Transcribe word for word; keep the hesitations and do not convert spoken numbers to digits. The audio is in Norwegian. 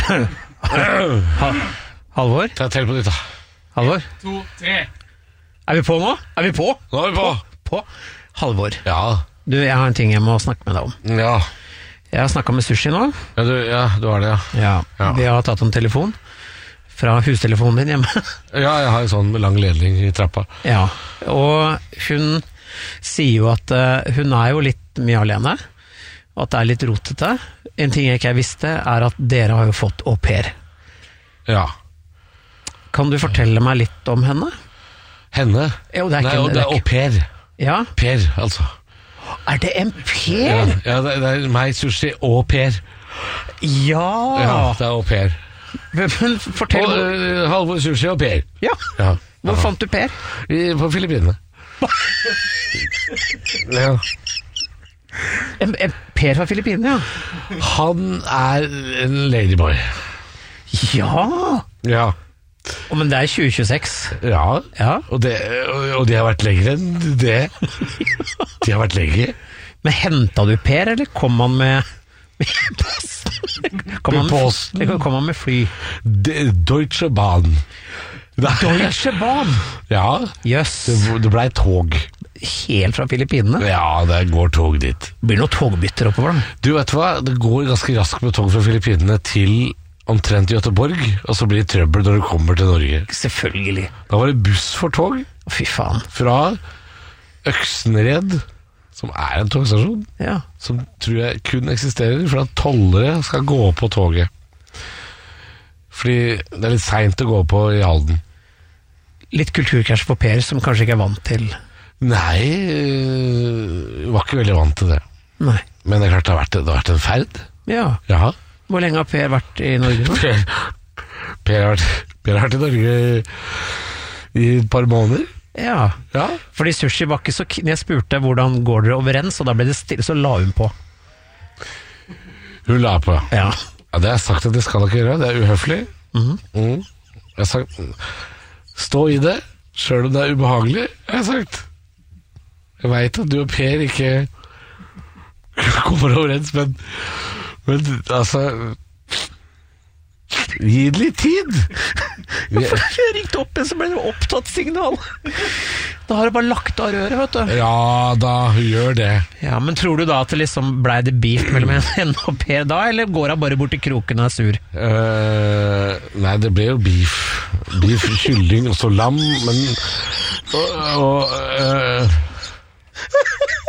Halvor? Ta tell på ditt da. Halvor? To, tre. Er vi på nå? Er vi på? Nå er vi på. På? Halvor. Ja. Du, jeg har en ting jeg må snakke med deg om. Ja. Jeg har snakket med Sushi nå. Ja, du, ja, du har det, ja. Ja. Ja. Vi har tatt en telefon fra hustelefonen din hjemme. Ja, jeg har en sånn med lang ledning i trappa. Ja, og hun sier jo at uh, hun er jo litt mye alene, og at det er litt rotete. En ting jeg ikke visste er at dere har jo fått au pair. Ja. Kan du fortelle meg litt om henne? Henne? Jo, det er Nei, ikke det er au pair. Ja? Per, altså. Er det en Ja, per? ja det, det er meg, Sushi, og Per. Ja! Ja, det er au pair. Men fortell Og, hvor... uh, Halvor, Sushi og Per. Ja, Ja. hvor Ja. fant du Per? I, på Filippinene. Ja. En, en Per fra Filippinene, ja. Han er en ladyboy. Ja! Ja. Å, men det er tjue tjueseks. Ja. Ja. Og, det, og, og de har vært lenger enn det. De har vært lenger. Men hentet du Per, eller kom han med, med posten? Kom han med, posten? eller kom han med fly? De, Deutsche Bahn. Deutsche Bahn! Ja, Jøss. det, det ble tog. Helt fra Filippinene. Ja, det går tog dit. Blir det noen togbytter oppover da? Du vet hva, det går ganske raskt med tog fra Filippinene til omtrent Göteborg, og så blir det trøbbel når du kommer til Norge. Selvfølgelig. Da var det buss for tog Å, fy faen. fra Øksenred, som er en togstasjon, Ja. som tror jeg kun eksisterer for at tollere skal gå på toget. Fordi det er litt sent å gå på i Halden. Litt kulturkrasj for Per, som kanskje ikke er vant til. Nei, øh, var ikke veldig vant til det. Nei. Men det er klart det har vært, det har vært en ferd. Ja. Ja. Hvor lenge har Per vært i Norge nå? Per, per, har vært, per har vært i Norge i et par måneder. Ja. Ja. Fordi Sushi var ikke så k- Jeg spurte hvordan går dere overens, og da ble det stille, så la hun på. Hun la på. Ja. Ja, det har jeg sagt at det skal dere gjøre. Det er uhøflig. Mhm. Mm. Jeg har sagt stå i det, sjøl om det er ubehagelig. Jeg har sagt jeg veit at du og Per ikke kommer overens, men Men altså gi det litt tid. Vi, Jeg ringte opp en, så ble det opptatt signal. Da har det bare lagt av røret, vet du. ja da, hun gjør det. Ja, men tror du da at det liksom ble det beef mellom henne og Per da, eller går hun bare bort til kroken og er sur? Uh, nei, det ble jo beef. Beef, kylling og så lam, men Og, og uh,